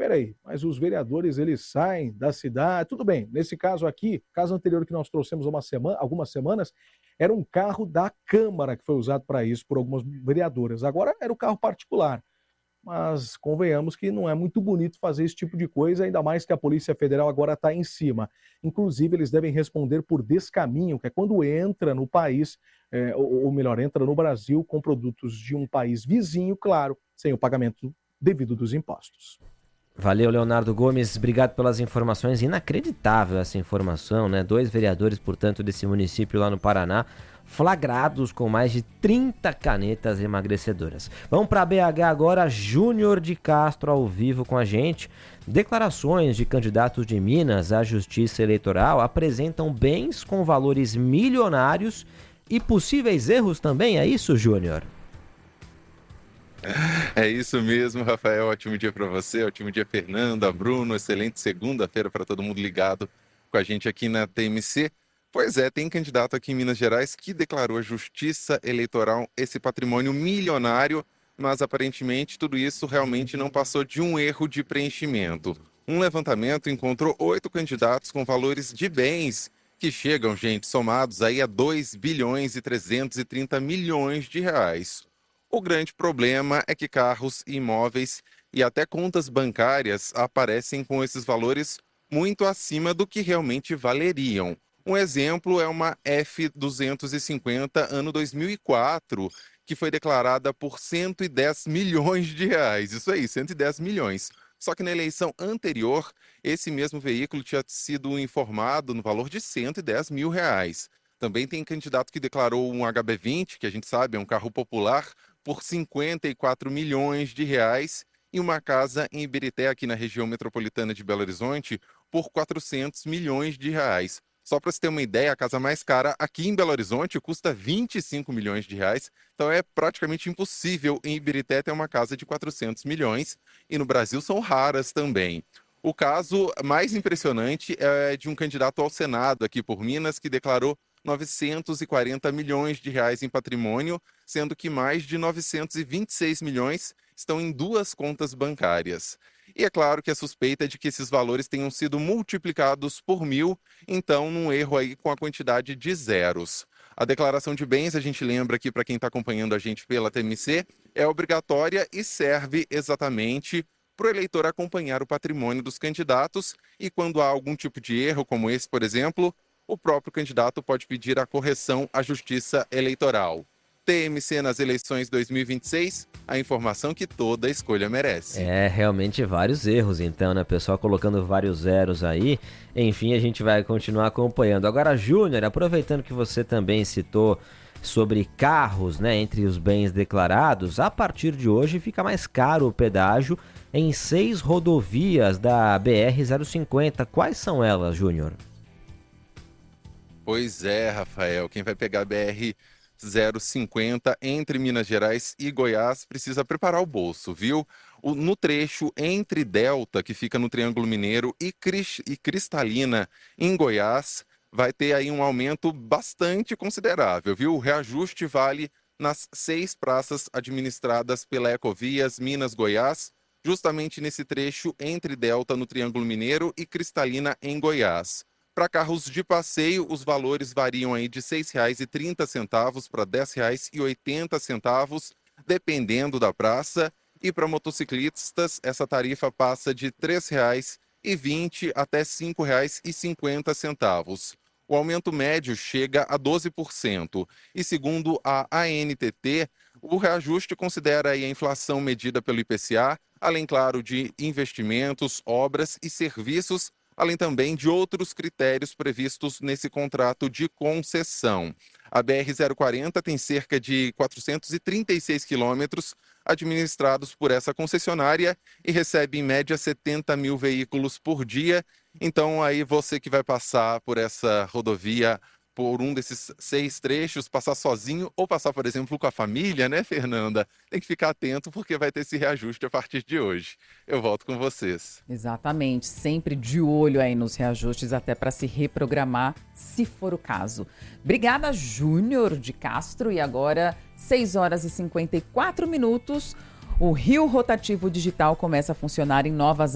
peraí, mas os vereadores eles saem da cidade, tudo bem, nesse caso aqui, caso anterior que nós trouxemos algumas semanas, era um carro da Câmara que foi usado para isso por algumas vereadoras, agora era o carro particular. Mas convenhamos que não é muito bonito fazer esse tipo de coisa, ainda mais que a Polícia Federal agora está em cima. Inclusive, eles devem responder por descaminho, que é quando entra no país, ou melhor, entra no Brasil com produtos de um país vizinho, claro, sem o pagamento devido dos impostos. Valeu, Leonardo Gomes, obrigado pelas informações. Inacreditável essa informação, né? 2 vereadores, portanto, desse município lá no Paraná, flagrados com mais de 30 canetas emagrecedoras. Vamos para BH agora, Júnior de Castro ao vivo com a gente. Declarações de candidatos de Minas à Justiça Eleitoral apresentam bens com valores milionários e possíveis erros também, é isso, Júnior? É isso mesmo, Rafael. Ótimo dia para você, ótimo dia, Fernanda, Bruno. Excelente segunda-feira para todo mundo ligado com a gente aqui na TMC. Pois é, tem candidato aqui em Minas Gerais que declarou à Justiça Eleitoral esse patrimônio milionário, mas aparentemente tudo isso realmente não passou de um erro de preenchimento. Um levantamento encontrou 8 candidatos com valores de bens que chegam, gente, somados aí a 2 bilhões e 330 milhões de reais. O grande problema é que carros, imóveis e até contas bancárias aparecem com esses valores muito acima do que realmente valeriam. Um exemplo é uma F250 ano 2004, que foi declarada por 110 milhões de reais. Isso aí, 110 milhões. Só que na eleição anterior, esse mesmo veículo tinha sido informado no valor de 110 mil reais. Também tem candidato que declarou um HB20, que a gente sabe é um carro popular, por 54 milhões de reais e uma casa em Ibirité, aqui na região metropolitana de Belo Horizonte, por 400 milhões de reais. Só para você ter uma ideia, a casa mais cara aqui em Belo Horizonte custa 25 milhões de reais, então é praticamente impossível em Ibirité ter uma casa de 400 milhões e no Brasil são raras também. O caso mais impressionante é de um candidato ao Senado aqui por Minas que declarou 940 milhões de reais em patrimônio, sendo que mais de 926 milhões estão em 2 contas bancárias. E é claro que a suspeita é de que esses valores tenham sido multiplicados por 1.000, então num erro aí com a quantidade de zeros. A declaração de bens, a gente lembra aqui para quem está acompanhando a gente pela TMC, é obrigatória e serve exatamente para o eleitor acompanhar o patrimônio dos candidatos e quando há algum tipo de erro, como esse, por exemplo, o próprio candidato pode pedir a correção à Justiça Eleitoral. TMC nas eleições 2026, a informação que toda escolha merece. É, realmente vários erros então, né? Pessoal colocando vários zeros aí. Enfim, a gente vai continuar acompanhando. Agora, Júnior, aproveitando que você também citou sobre carros, né, entre os bens declarados, a partir de hoje fica mais caro o pedágio em 6 rodovias da BR-050. Quais são elas, Júnior? Pois é, Rafael, quem vai pegar a BR-050 entre Minas Gerais e Goiás precisa preparar o bolso, viu? No trecho entre Delta, que fica no Triângulo Mineiro, e Cristalina, em Goiás, vai ter aí um aumento bastante considerável, viu? O reajuste vale nas 6 praças administradas pela Ecovias Minas Goiás, justamente nesse trecho entre Delta, no Triângulo Mineiro, e Cristalina, em Goiás. Para carros de passeio, os valores variam aí de R$ 6,30 para R$ 10,80, dependendo da praça. E para motociclistas, essa tarifa passa de R$ 3,20 até R$ 5,50. O aumento médio chega a 12%. E segundo a ANTT, o reajuste considera aí a inflação medida pelo IPCA, além, claro, de investimentos, obras e serviços, além também de outros critérios previstos nesse contrato de concessão. A BR-040 tem cerca de 436 quilômetros administrados por essa concessionária e recebe em média 70 mil veículos por dia. Então aí você que vai passar por essa rodovia, por um desses 6 trechos, passar sozinho ou passar, por exemplo, com a família, né, Fernanda? Tem que ficar atento porque vai ter esse reajuste a partir de hoje. Eu volto com vocês. Exatamente, sempre de olho aí nos reajustes, até para se reprogramar, se for o caso. Obrigada, Júnior de Castro. E agora, 6h54, o Rio Rotativo Digital começa a funcionar em novas